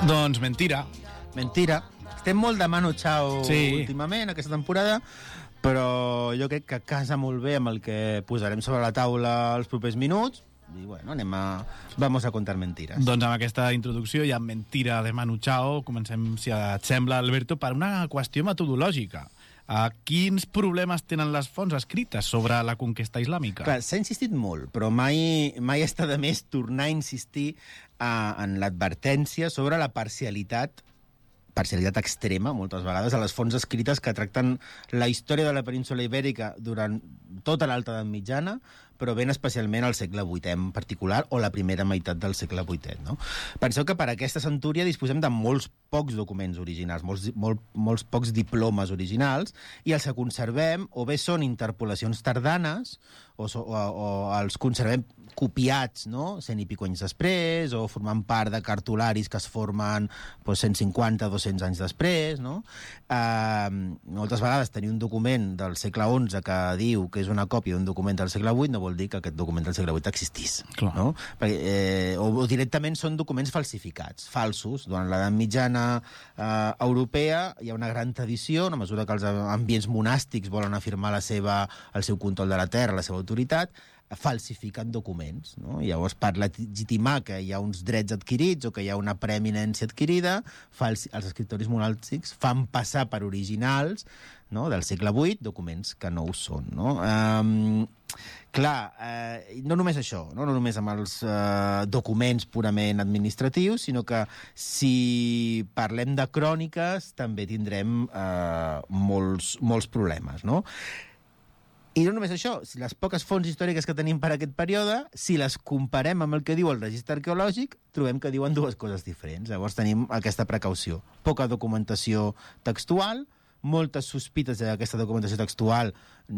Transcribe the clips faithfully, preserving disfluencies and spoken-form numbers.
Doncs mentira. Mentira. Estem molt de Manu Chao Sí. últimament, aquesta temporada, però jo crec que casa molt bé amb el que posarem sobre la taula els propers minuts. I bueno, anem a... Vamos a contar mentiras. Doncs amb aquesta introducció ja mentira de Manu Chao, comencem, si et sembla, Alberto, per una qüestió metodològica. Uh, quins problemes tenen les fonts escrites sobre la conquesta islàmica? Clar, s'ha insistit molt, però mai, mai està de més tornar a insistir uh, en l'advertència sobre la parcialitat parcialitat extrema, moltes vegades, a les fonts escrites que tracten la història de la península Ibèrica durant tota l'alta edat mitjana, però ben especialment al segle vuitè en particular, o la primera meitat del segle vuitè. No? Penseu que per aquesta centúria disposem de molts pocs documents originals, molts, molt, molts pocs diplomes originals, i els que conservem o bé són interpolacions tardanes, o, o, o els conservem copiats, no? cent i pico anys després, o formant part de cartularis que es formen pues, cent cinquanta o dos-cents anys després. No? Uh, moltes vegades tenir un document del segle onze que diu que és una còpia d'un document del segle vuit no vol dir que aquest document del segle vuit existís. No? Perquè, eh, o, o directament són documents falsificats, falsos. Durant l'edat mitjana eh, europea hi ha una gran tradició, a mesura que els ambients monàstics volen afirmar la seva, el seu control de la terra, la seva autoritat, falsifiquen documents. No? Llavors, per legitimar que hi ha uns drets adquirits o que hi ha una preeminència adquirida, falsi... els escriptoris monàstics fan passar per originals, no? del segle vuit, documents que no ho són. No? Um, clar, eh, no només això, no, no només amb els eh, documents purament administratius, sinó que si parlem de cròniques també tindrem eh, molts, molts problemes, no? I no només això, si les poques fonts històriques que tenim per aquest període, si les comparem amb el que diu el registre arqueològic, trobem que diuen dues coses diferents. Llavors tenim aquesta precaució. Poca documentació textual, moltes sospites de que aquesta documentació textual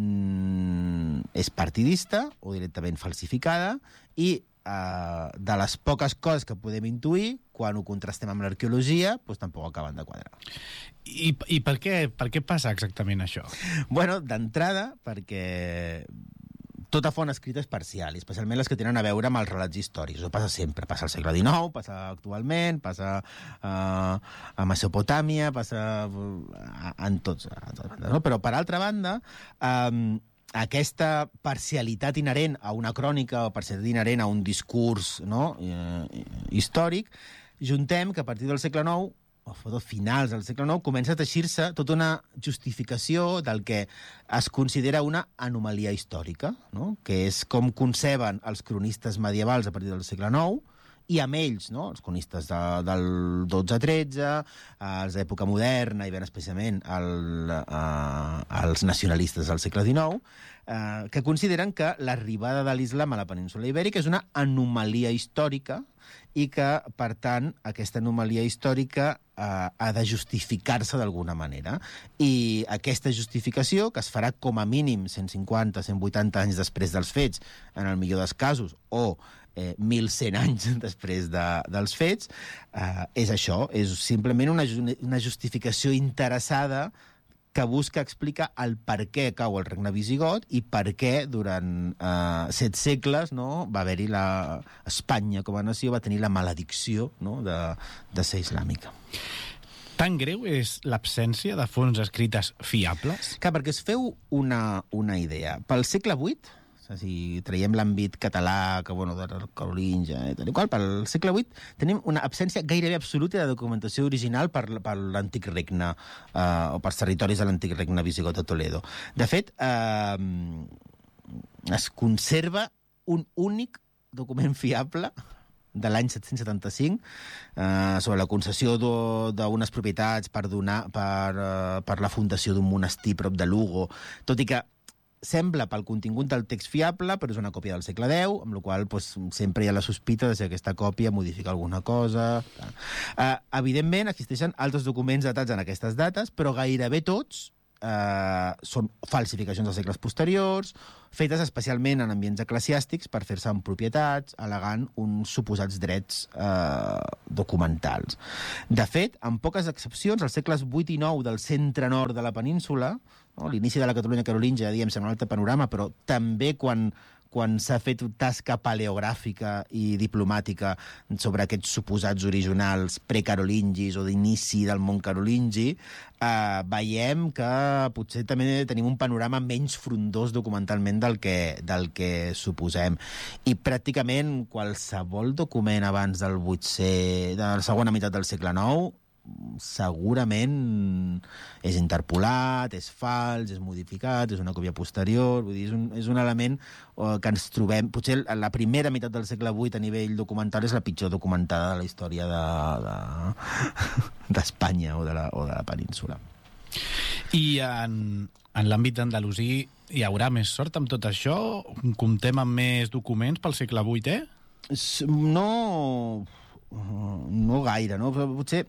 mmm, és partidista o directament falsificada, i eh, de les poques coses que podem intuir, quan ho contrastem amb l'arqueologia, doncs tampoc acaben de quadrar. I, i per, què, per què passa exactament això? Bueno, d'entrada, perquè tota font escrita és parcial, especialment les que tenen a veure amb els relats històrics. Això passa sempre, passa al segle dinou, passa actualment, passa uh, a Mesopotàmia, passa uh, en tots. No? Però, per altra banda, um, aquesta parcialitat inherent a una crònica o parcialitat inherent a un discurs, no? eh, històric, juntem que a partir del segle nou, o finals del segle nou, comença a teixir-se tota una justificació del que es considera una anomalia històrica, no? que és com conceben els cronistes medievals a partir del segle nou, i amb ells, no? els cronistes de, del dotze tretze, els d'època moderna, i ben especialment el, eh, els nacionalistes del segle dinou, eh, que consideren que l'arribada de l'islam a la península Ibèrica és una anomalia històrica i que, per tant, aquesta anomalia històrica eh, ha de justificar-se d'alguna manera. I aquesta justificació, que es farà com a mínim cent cinquanta a cent vuitanta anys després dels fets, en el millor dels casos, o eh, mil cent anys després de, dels fets, eh, és això, és simplement una, una justificació interessada que busca explicar el per què cau el regne visigot i per què durant eh, set segles, no, va haver-hi la... Espanya com a nació va tenir la maledicció, no, de, de ser islàmica. Tan greu és l'absència de fonts escrites fiables? Clar, perquè us feu una, una idea. Pel segle vuit, si traiem l'àmbit català, que, bueno, de carolingia, i tal i qual, pel segle vuit tenim una absència gairebé absoluta de documentació original per, per l'antic regne, eh, o pels territoris de l'antic regne visigot de Toledo. De fet, eh, es conserva un únic document fiable de l'any set-cents setanta-cinc eh, sobre la concessió d'unes propietats per, donar, per, eh, per la fundació d'un monestir prop de Lugo, tot i que sembla pel contingut del text fiable, però és una còpia del segle deu, amb la qual cosa doncs, sempre hi ha la sospita de si aquesta còpia modifica alguna cosa. Uh, evidentment, existeixen altres documents datats en aquestes dates, però gairebé tots uh, són falsificacions dels segles posteriors, fetes especialment en ambients eclesiàstics per fer-se amb propietats, al·legant uns suposats drets eh, documentals. De fet, amb poques excepcions, als segles vuit i nou del centre-nord de la península, no? L'inici de la Catalunya carolíngia, diguem, sembla un altre panorama, però també quan, quan s'ha fet tasca paleogràfica i diplomàtica sobre aquests suposats originals precarolingis o d'inici del món carolingi, eh, veiem que potser també tenim un panorama menys frondós documentalment del que, del que suposem. I pràcticament qualsevol document abans del vuit-cents, de la segona meitat del segle nou, segurament és interpolat, és fals, és modificat, és una còpia posterior, vull dir, és un, és un element uh, que ens trobem... Potser la primera meitat del segle vuit a nivell documental és la pitjor documentada de la història d'Espanya de, de, o, de la, o de la península. I en, en l'àmbit d'Andalusí hi haurà més sort amb tot això? Comptem amb més documents pel segle vuitè? No... No gaire, no? Però potser,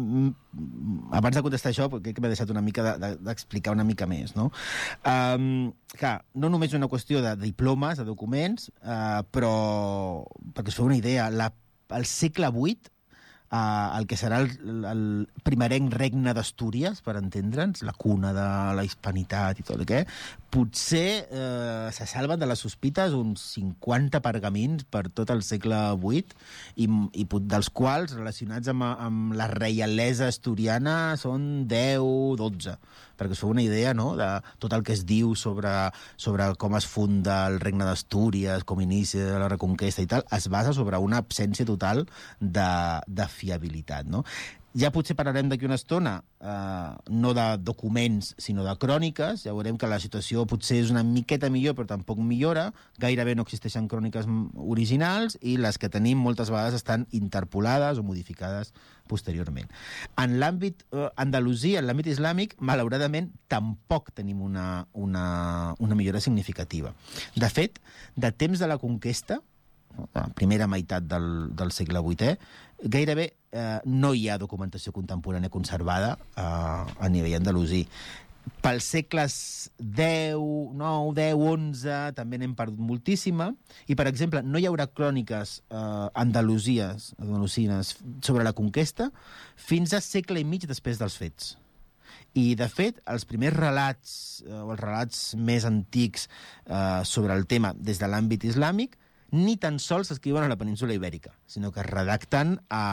abans de contestar això, crec que m'he deixat una mica d'explicar de, de, una mica més, no? Um, clar, no només una qüestió de diplomes, de documents, uh, però, perquè us feu una idea, la, al segle vuit, uh, el que serà el, el primerenc regne d'Astúries, per entendre'ns, la cuna de la hispanitat i tot el que, potser eh, se salven de les sospites uns cinquanta pergamins per tot el segle vuit, i, i dels quals, relacionats amb, amb la reialesa asturiana, són deu, dotze. Perquè us feu una idea, no?, de tot el que es diu sobre, sobre com es funda el regne d'Astúries, com inicia la reconquesta i tal, es basa sobre una absència total de, de fiabilitat, no? Ja potser parlarem d'aquí una estona, eh, no de documents, sinó de cròniques. Ja veurem que la situació potser és una miqueta millor, però tampoc millora. Gairebé no existeixen cròniques originals i les que tenim moltes vegades estan interpolades o modificades posteriorment. En l'àmbit eh, andalusí, en l'àmbit islàmic, malauradament, tampoc tenim una, una, una millora significativa. De fet, de temps de la conquesta, la primera meitat del, del segle vuitè, gairebé eh, no hi ha documentació contemporània conservada eh, a nivell andalusí. Pels segles deu, nou, deu, onze també n'hem perdut moltíssima, i, per exemple, no hi haurà cròniques eh, andalusies, andalusines sobre la conquesta fins a segle i mig després dels fets. I, de fet, els primers relats, eh, o els relats més antics eh, sobre el tema des de l'àmbit islàmic, ni tan sols s'escriuen a la península Ibèrica, sinó que es redacten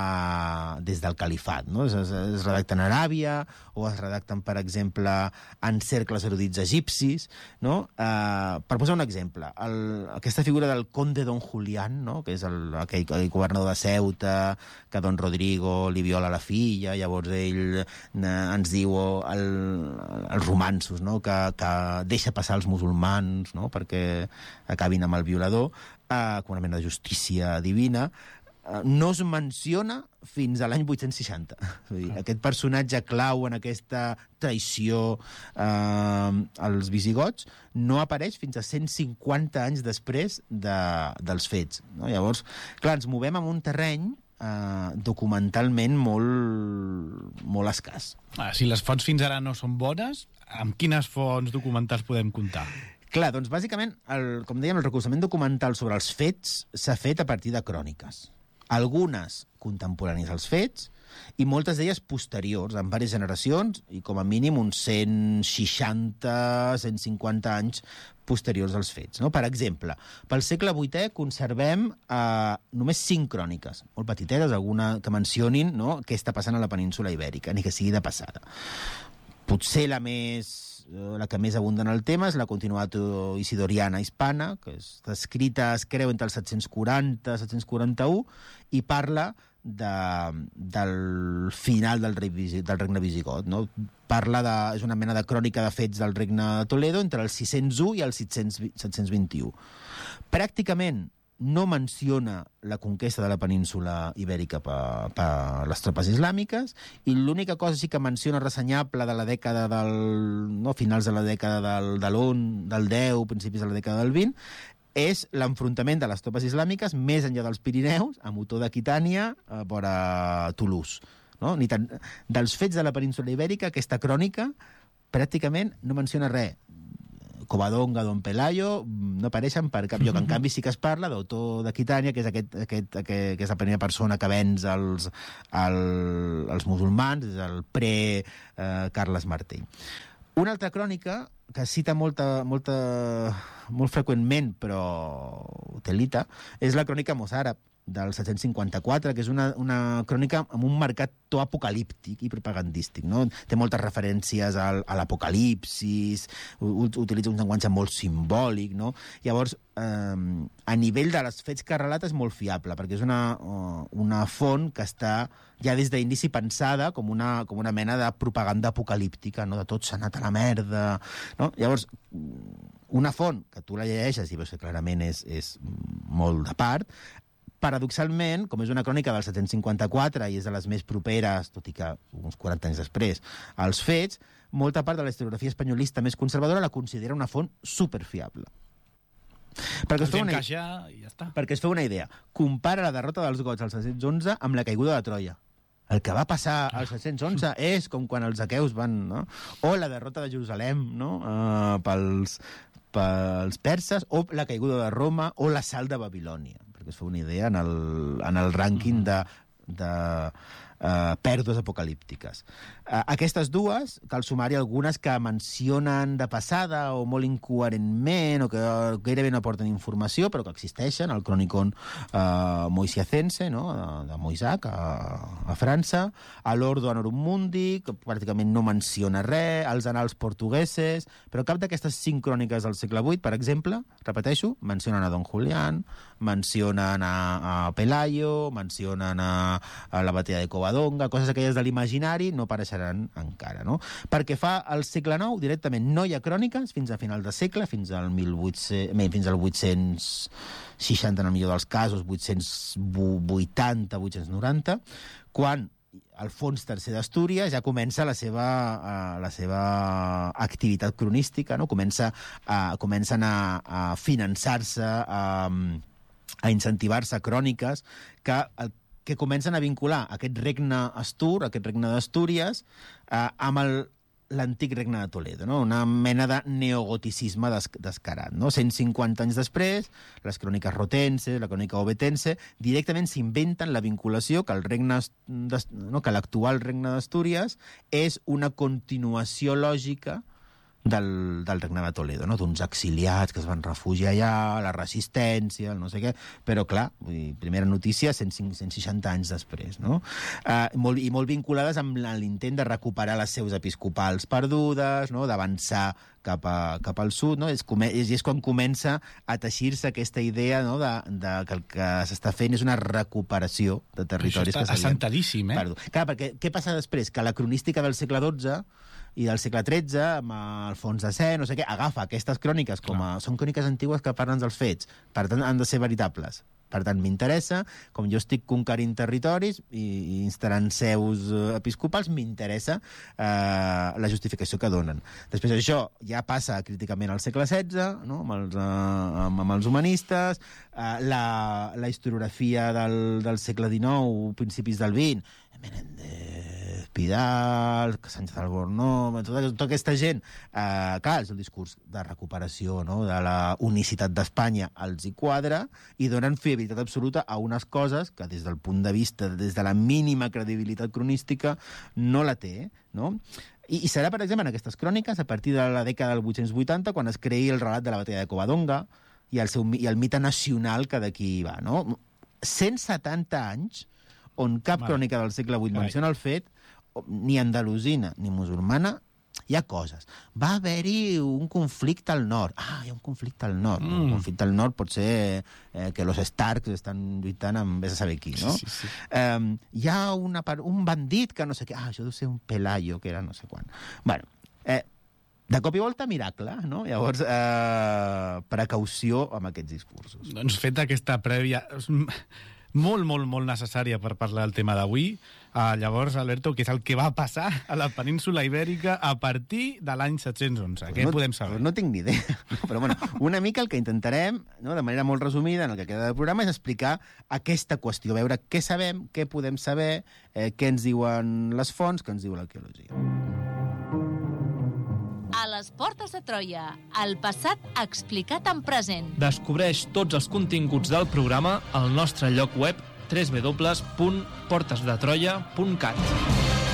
a, des del califat, no? Es, es, es redacten a Aràbia, o es redacten, per exemple, en cercles erudits egipcis, no? Uh, per posar un exemple, el, aquesta figura del conde Don Julián, no?, que és el, aquell, aquell governador de Ceuta, que Don Rodrigo li viola la filla, llavors ell eh, ens diu el, els romanços, no?, que, que deixa passar els musulmans, no?, perquè acabin amb el violador, Uh, com una mena de justícia divina, uh, no es menciona fins a l'any vuit-cents seixanta. Vull dir, aquest personatge clau en aquesta traïció uh, als visigots no apareix fins a cent cinquanta anys després de, dels fets, no? Llavors, clar, ens movem en un terreny uh, documentalment molt, molt escàs. Ah, si les fonts fins ara no són bones, amb quines fonts documentals podem comptar? Clar, doncs, bàsicament, el, com dèiem, el recolzament documental sobre els fets s'ha fet a partir de cròniques. Algunes contemporànies als fets i moltes d'elles posteriors, en diverses generacions, i com a mínim uns cent seixanta a cent cinquanta anys posteriors als fets, no? Per exemple, pel segle vuitè conservem eh, només cinc cròniques, molt petiteres, alguna que mencionin, no?, què està passant a la península Ibèrica, ni que sigui de passada. Potser la més la que més abunda en el tema és la Continuato Isidoriana Hispana, que està escrita, es creu, entre els set-cents quaranta i set-cents quaranta-u, i parla de, del final del, rei, del regne visigot, no? Parla de, és una mena de crònica de fets del regne de Toledo entre el sis-cents u i el set-cents vint-i-u. Pràcticament no menciona la conquesta de la península Ibèrica per, per les tropes islàmiques, i l'única cosa sí que menciona ressenyable de la dècada del... no, finals de la dècada del, de l'on, del deu, principis de la dècada del vint, és l'enfrontament de les tropes islàmiques més enllà dels Pirineus, a motor d'Aquitània, a vora Toulouse. No? Ni tant, dels fets de la península Ibèrica, aquesta crònica pràcticament no menciona res. Covadonga, Don Pelayo, no apareixen per cap lloc. En canvi, sí que es parla d'autor d'Aquitània, que és, aquest, aquest, aquest, que és la primera persona que venç els, el, els musulmans, és el pre-Carles eh, Martell. Una altra crònica que cita molta, molta, molt freqüentment, però utilita, és la crònica mossàrab del set-cents cinquanta-quatre, que és una, una crònica amb un marcat to apocalíptic i propagandístic, no? Té moltes referències al, a l'apocalipsis, utilitza un llenguatge molt simbòlic, no? Llavors, eh, a nivell de les fets que relata és molt fiable, perquè és una, una font que està ja des d'inici pensada com una, com una mena de propaganda apocalíptica, no? De tot s'ha anat a la merda, no? Llavors, una font que tu la llegeixes i veus que clarament és, és molt de part, paradoxalment, com és una crònica del set-cents cinquanta-quatre i és de les més properes, tot i que uns quaranta anys després, als fets, molta part de la historiografia espanyolista més conservadora la considera una font superfiable. Perquè es, una... ja i ja està. perquè es fa una idea. Compara la derrota dels gots al set-cents onze amb la caiguda de Troia. El que va passar al set-cents onze és com quan els aqueus van... No? O la derrota de Jerusalem, no? uh, pels, pels perses, o la caiguda de Roma, o l'assalt de Babilònia, perquè es fa una idea en el, en el rànquing de, de uh, pèrdues apocalíptiques. Uh, aquestes dues, cal sumar-hi algunes que mencionen de passada o molt incoherentment o que gairebé no aporten informació, però que existeixen, el crònicon uh, moisiacense, no? de, de Moissac, a, a França, a l'Ordo Anorum Mundi, que pràcticament no menciona res, els anals portugueses, però cap d'aquestes cinc cròniques del segle vuit, per exemple, repeteixo, mencionen a Don Julián, mencionen a, a Pelayo, mencionen a, a la batalla de Covadonga, coses aquelles de l'imaginari no apareixeran encara, no? Perquè fa al segle nou, directament no hi ha cròniques fins a final de segle, fins al mil vuit-cents, fins al vuit-cents seixanta en el millor dels casos, vuit-cents vuitanta, vuit-cents noranta, quan Alfons tercer d'Astúries ja comença la seva, uh, la seva activitat cronística, no? Comença a, comencen a, a finançar-se, a, a incentivar-se cròniques que, que comencen a vincular aquest regne Astur, aquest regne d'Astúries, eh, amb el l'antic regne de Toledo, no? Una mena de neogoticisme des descarat. No? cent cinquanta anys després, les cròniques rotenses, la crònica obetense, directament s'inventen la vinculació que el regne, no? que l'actual regne d'Astúries és una continuació lògica del, del regne de Toledo, no? D'uns exiliats que es van refugiar allà, la resistència, el no sé què, però clar, vull dir, primera notícia cent seixanta anys després, no? Uh, molt, I molt vinculades amb l'intent de recuperar les seus episcopals perdudes, no? D'avançar cap, a, cap al sud, no? És, és, és quan comença a teixir-se aquesta idea, no? de, de que el que s'està fent és una recuperació de territoris que s'havien... assentadíssim, eh? Perdó. Clar, perquè què passa després? Que la cronística del segle dotze i del segle tretze, amb Alfons X, no sé què, agafa aquestes cròniques com a... Són cròniques antigues que parlen dels fets, per tant han de ser veritables. Per tant, m'interessa, com jo estic conquerint territoris i, i instal·lant seus episcopals, m'interessa eh, la justificació que donen. Després això ja passa críticament al segle setze, no? amb, els, eh, amb, amb els humanistes, eh, la, la historiografia del, del segle dinou, principis del vint, Menéndez, Pidal, Sánchez Albornoz, tota, tota aquesta gent, eh, clar, és el discurs de recuperació, no? De la unicitat d'Espanya, els hi quadra i donen fiabilitat absoluta a unes coses que des del punt de vista, des de la mínima credibilitat cronística, no la té, no? I, i serà, per exemple, en aquestes cròniques, a partir de la dècada del vuit-cents vuitanta, quan es creï el relat de la batalla de Covadonga i el, seu, i el mite nacional que d'aquí va, no? cent setanta anys on cap vale. crònica del segle vuit menciona el fet, ni andalusina ni musulmana, hi ha coses. Va haver-hi un conflicte al nord. Ah, hi ha un conflicte al nord. Mm. Un conflicte al nord pot ser eh, que los Starks estan lluitant amb vés a saber qui, no? Sí, sí, sí. Um, hi ha una, un bandit que no sé què... Ah, això deu ser un Pelayo, que era no sé quan. Bueno, eh, de cop i volta, miracle, no? Llavors, eh, precaució amb aquests discursos. Doncs fet aquesta prèvia... molt, molt, molt necessària per parlar del tema d'avui. Uh, llavors, Alberto, què és el que va passar a la península Ibèrica a partir de l'any set-cents onze? Què no, podem saber? No tinc ni idea. No, però, bueno, una mica el que intentarem, no, de manera molt resumida, en el que queda del programa, és explicar aquesta qüestió, veure què sabem, què podem saber, eh, què ens diuen les fonts, què ens diu l'arqueologia. A les portes de Troia, el passat explicat en present. Descobreix tots els continguts del programa al nostre lloc web w w w punt portes de troia punt cat.